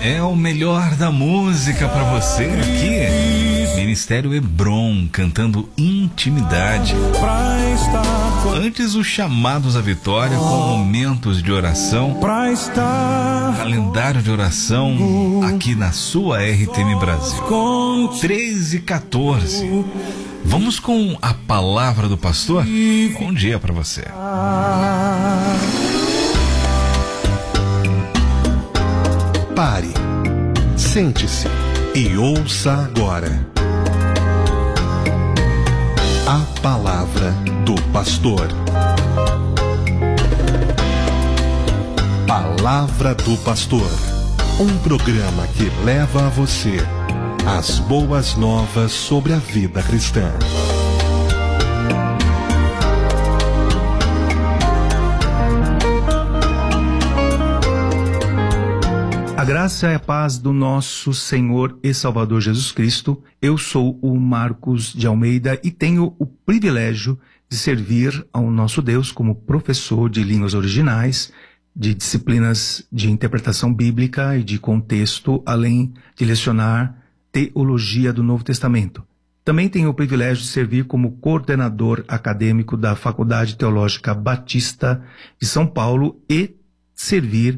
É o melhor da música pra você aqui. Ministério Hebron cantando Intimidade. Antes os chamados à vitória com momentos de oração. Calendário de oração aqui na sua RTM Brasil. 13h14. Vamos com a palavra do pastor? Bom dia pra você. Pare, sente-se e ouça agora a palavra do pastor. Palavra do Pastor, um programa que leva a você as boas novas sobre a vida cristã. A graça e a paz do nosso Senhor e Salvador Jesus Cristo. Eu sou o Marcos de Almeida e tenho o privilégio de servir ao nosso Deus como professor de línguas originais, de disciplinas de interpretação bíblica e de contexto, além de lecionar teologia do Novo Testamento. Também tenho o privilégio de servir como coordenador acadêmico da Faculdade Teológica Batista de São Paulo e servir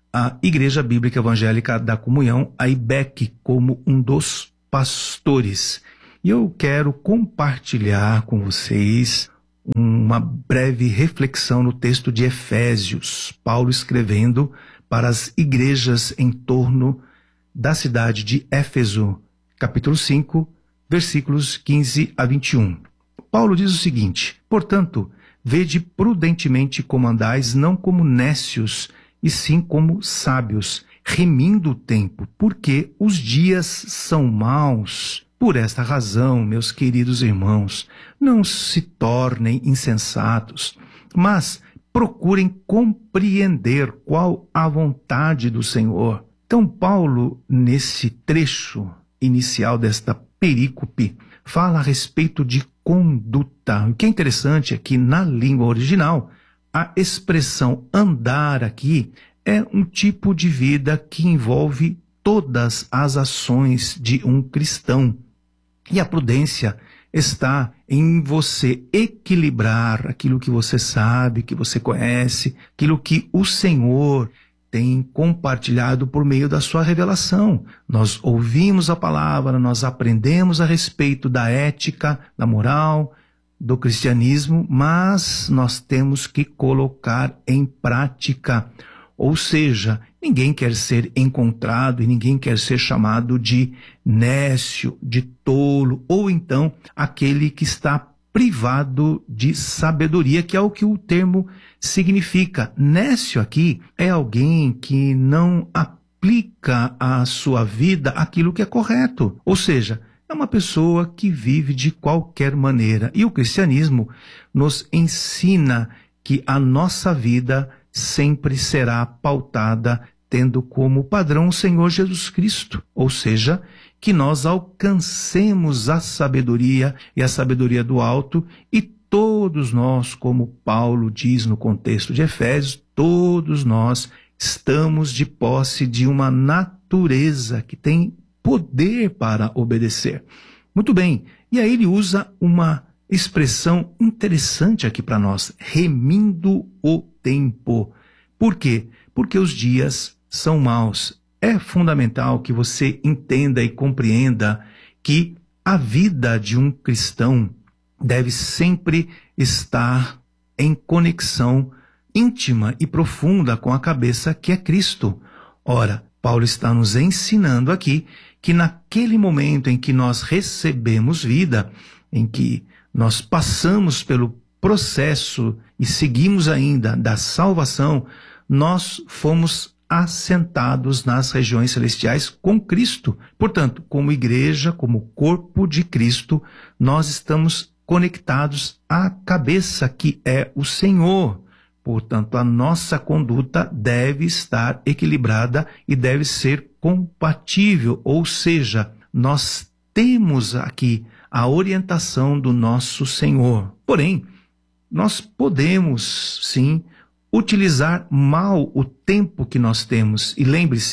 a Igreja Bíblica Evangélica da Comunhão, a IBEC, como um dos pastores. E eu quero compartilhar com vocês uma breve reflexão no texto de Efésios, Paulo escrevendo para as igrejas em torno da cidade de Éfeso, capítulo 5, versículos 15 a 21. Paulo diz o seguinte: portanto, vede prudentemente como andais, não como nécios, e sim como sábios, remindo o tempo, porque os dias são maus. Por esta razão, meus queridos irmãos, não se tornem insensatos, mas procurem compreender qual a vontade do Senhor. Então, Paulo, nesse trecho inicial desta perícope, fala a respeito de conduta. O que é interessante é que na língua original, a expressão andar aqui é um tipo de vida que envolve todas as ações de um cristão. E a prudência está em você equilibrar aquilo que você sabe, que você conhece, aquilo que o Senhor tem compartilhado por meio da sua revelação. Nós ouvimos a palavra, nós aprendemos a respeito da ética, da moral, do cristianismo, mas nós temos que colocar em prática. Ou seja, ninguém quer ser encontrado e ninguém quer ser chamado de nécio, de tolo, ou então aquele que está privado de sabedoria, que é o que o termo significa. Nécio aqui é alguém que não aplica à sua vida aquilo que é correto. Ou seja, é uma pessoa que vive de qualquer maneira. E o cristianismo nos ensina que a nossa vida sempre será pautada tendo como padrão o Senhor Jesus Cristo. Ou seja, que nós alcancemos a sabedoria e a sabedoria do alto, e todos nós, como Paulo diz no contexto de Efésios, todos nós estamos de posse de uma natureza que tem poder para obedecer. Muito bem, e aí ele usa uma expressão interessante aqui para nós, remindo o tempo. Por quê? Porque os dias são maus. É fundamental que você entenda e compreenda que a vida de um cristão deve sempre estar em conexão íntima e profunda com a cabeça que é Cristo. Ora, Paulo está nos ensinando aqui que naquele momento em que nós recebemos vida, em que nós passamos pelo processo e seguimos ainda da salvação, nós fomos assentados nas regiões celestiais com Cristo. Portanto, como igreja, como corpo de Cristo, nós estamos conectados à cabeça que é o Senhor. Portanto, a nossa conduta deve estar equilibrada e deve ser compatível, ou seja, nós temos aqui a orientação do nosso Senhor. Porém, nós podemos, sim, utilizar mal o tempo que nós temos. E lembre-se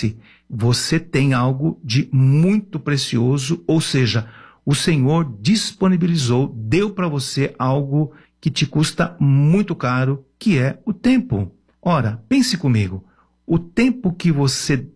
você tem algo de muito precioso, ou seja, o Senhor disponibilizou, deu para você algo que te custa muito caro, que é o tempo. Ora, pense comigo, o tempo que você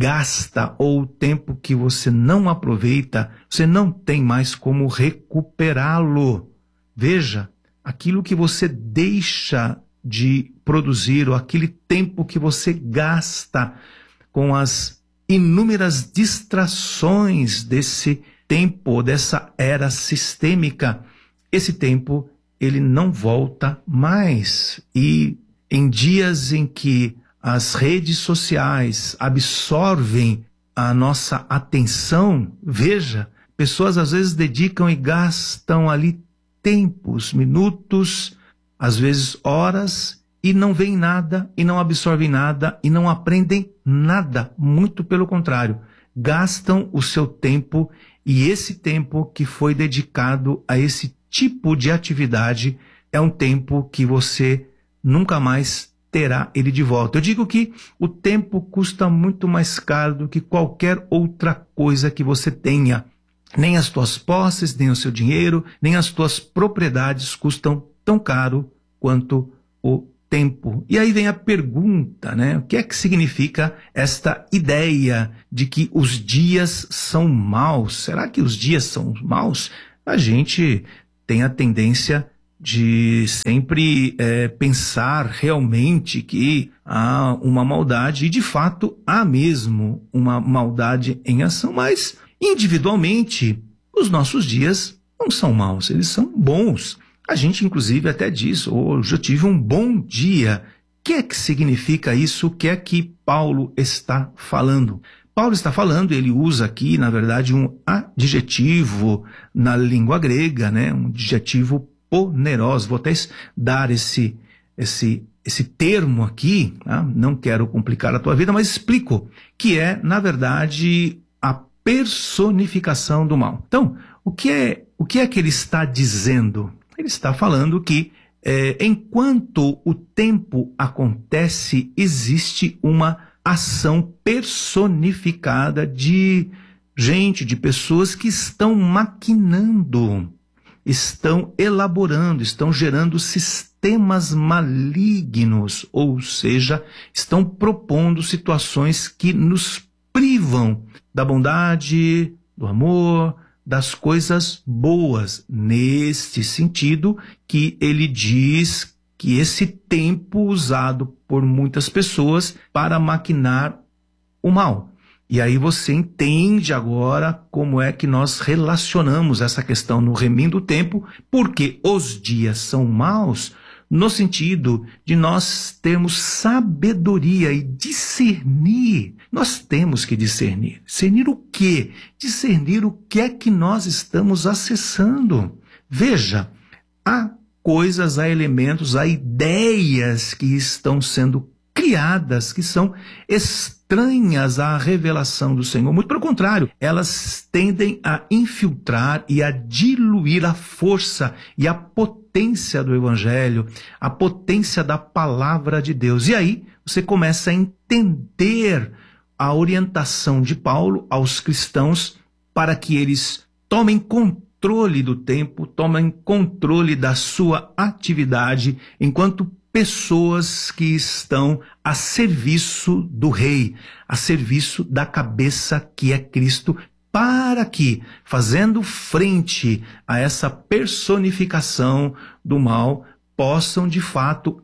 gasta ou o tempo que você não aproveita, você não tem mais como recuperá-lo. Veja, aquilo que você deixa de produzir, ou aquele tempo que você gasta com as inúmeras distrações desse tempo, dessa era sistêmica, esse tempo ele não volta mais. E em dias em que as redes sociais absorvem a nossa atenção, veja, pessoas às vezes dedicam e gastam ali tempos, minutos, às vezes horas, e não veem nada, e não absorvem nada, e não aprendem nada. Muito pelo contrário, gastam o seu tempo, e esse tempo que foi dedicado a esse tipo de atividade é um tempo que você nunca mais terá ele de volta. Eu digo que o tempo custa muito mais caro do que qualquer outra coisa que você tenha. Nem as tuas posses, nem o seu dinheiro, nem as tuas propriedades custam tão caro quanto o tempo. E aí vem a pergunta, né? O que é que significa esta ideia de que os dias são maus? Será que os dias são maus? A gente tem a tendência de sempre pensar realmente que há uma maldade, e de fato há mesmo uma maldade em ação, mas individualmente os nossos dias não são maus, eles são bons. A gente inclusive até diz, hoje eu tive um bom dia. O que é que significa isso? O que é que Paulo está falando? Paulo está falando, ele usa aqui, na verdade, um adjetivo na língua grega, né? Um adjetivo poneros. Vou até dar esse termo aqui, tá? Não quero complicar a tua vida, mas explico, que é, na verdade, a personificação do mal. Então, o que é que ele está dizendo? Ele está falando que, enquanto o tempo acontece, existe uma ação personificada de gente, de pessoas que estão maquinando, estão elaborando, estão gerando sistemas malignos, ou seja, estão propondo situações que nos privam da bondade, do amor, das coisas boas. Neste sentido que ele diz que esse tempo usado por muitas pessoas para maquinar o mal. E aí você entende agora como é que nós relacionamos essa questão no reminho do tempo, porque os dias são maus no sentido de nós termos sabedoria e discernir. Nós temos que discernir. Discernir o quê? Discernir o que é que nós estamos acessando. Veja, há coisas, há elementos, há ideias que estão sendo criadas, que são estranhas à revelação do Senhor. Muito pelo contrário, elas tendem a infiltrar e a diluir a força e a potência do Evangelho, a potência da palavra de Deus. E aí você começa a entender a orientação de Paulo aos cristãos para que eles tomem controle do tempo, tomem controle da sua atividade enquanto pessoas que estão a serviço do Rei, a serviço da cabeça que é Cristo, para que, fazendo frente a essa personificação do mal, possam de fato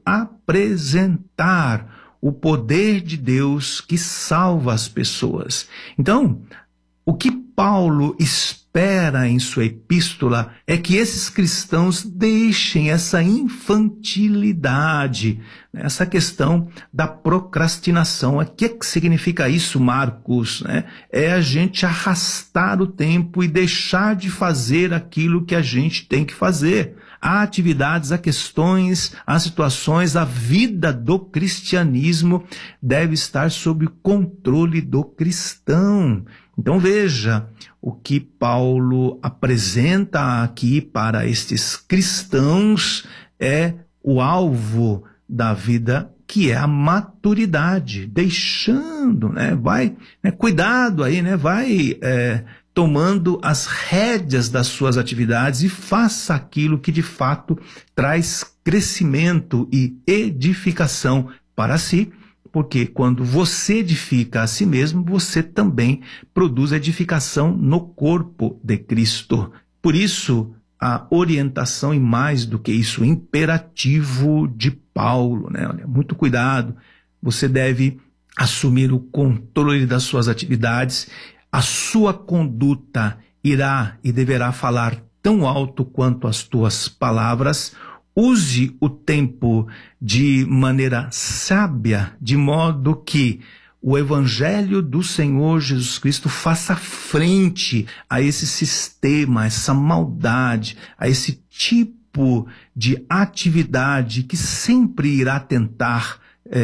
apresentar o poder de Deus que salva as pessoas. Então, o que Paulo espera em sua epístola é que esses cristãos deixem essa infantilidade, essa questão da procrastinação. O que significa isso, Marcos? É a gente arrastar o tempo e deixar de fazer aquilo que a gente tem que fazer. Há atividades, há questões, há situações, a vida do cristianismo deve estar sob o controle do cristão. Então veja, o que Paulo apresenta aqui para estes cristãos é o alvo da vida que é a maturidade, deixando, né? Vai, né? Cuidado aí, né? Vai tomando as rédeas das suas atividades e faça aquilo que de fato traz crescimento e edificação para si, porque quando você edifica a si mesmo, você também produz edificação no corpo de Cristo. Por isso, a orientação, e mais do que isso, o imperativo de Paulo, né? Olha, muito cuidado, você deve assumir o controle das suas atividades, a sua conduta irá e deverá falar tão alto quanto as tuas palavras. Use o tempo de maneira sábia, de modo que o Evangelho do Senhor Jesus Cristo faça frente a esse sistema, a essa maldade, a esse tipo de atividade que sempre irá tentar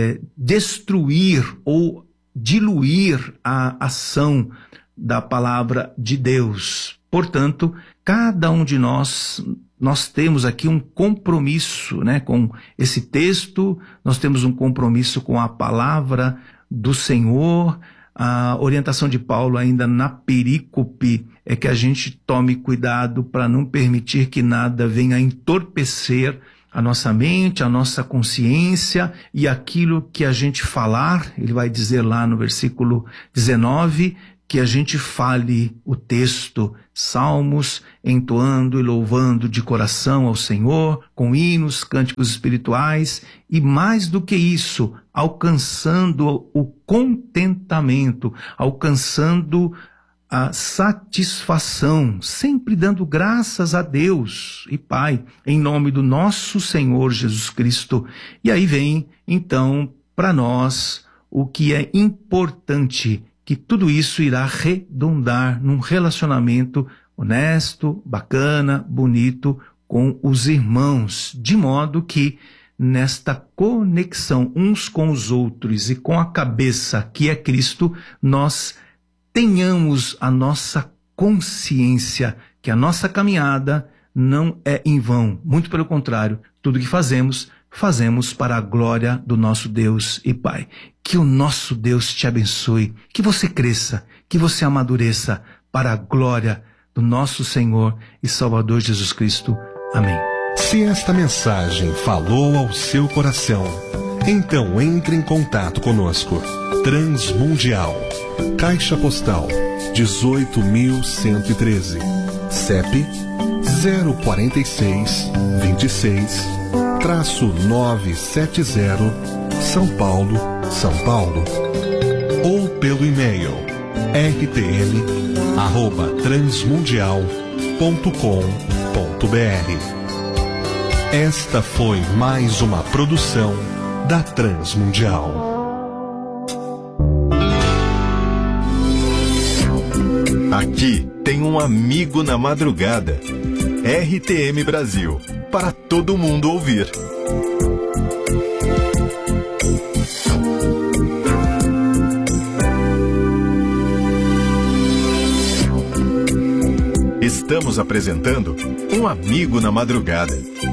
destruir ou diluir a ação da palavra de Deus. Portanto, cada um de nós temos aqui um compromisso, né, com esse texto, nós temos um compromisso com a palavra do Senhor. A orientação de Paulo ainda na perícope é que a gente tome cuidado para não permitir que nada venha entorpecer a nossa mente, a nossa consciência, e aquilo que a gente falar, ele vai dizer lá no versículo 19, que a gente fale o texto, salmos, entoando e louvando de coração ao Senhor, com hinos, cânticos espirituais, e mais do que isso, alcançando o contentamento, alcançando a satisfação, sempre dando graças a Deus e Pai, em nome do nosso Senhor Jesus Cristo. E aí vem, então, para nós, o que é importante, que tudo isso irá redundar num relacionamento honesto, bacana, bonito com os irmãos, de modo que nesta conexão uns com os outros e com a cabeça que é Cristo, nós tenhamos a nossa consciência que a nossa caminhada não é em vão. Muito pelo contrário, tudo que fazemos para a glória do nosso Deus e Pai. Que o nosso Deus te abençoe, que você cresça, que você amadureça para a glória do nosso Senhor e Salvador Jesus Cristo. Amém. Se esta mensagem falou ao seu coração, então entre em contato conosco. Transmundial, Caixa Postal 18.113, CEP 046 26-970, São Paulo, São Paulo. Ou pelo e-mail rtm@transmundial.com.br. Esta foi mais uma produção da Transmundial. Aqui tem um amigo na madrugada. RTM Brasil, para todo mundo ouvir. Estamos apresentando Um Amigo na Madrugada.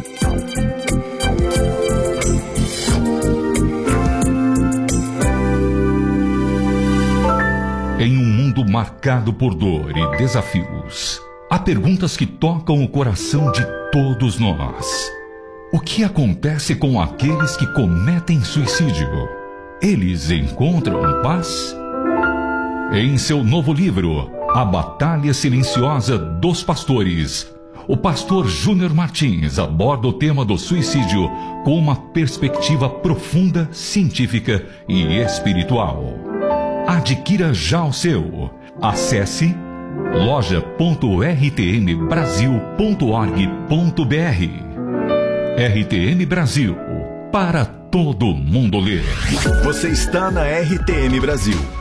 Em um mundo marcado por dor e desafios, há perguntas que tocam o coração de todos nós. O que acontece com aqueles que cometem suicídio? Eles encontram paz? Em seu novo livro, A Batalha Silenciosa dos Pastores, o pastor Júnior Martins aborda o tema do suicídio com uma perspectiva profunda, científica e espiritual. Adquira já o seu. Acesse loja.rtmbrasil.org.br. RTM Brasil, para todo mundo ler. Você está na RTM Brasil.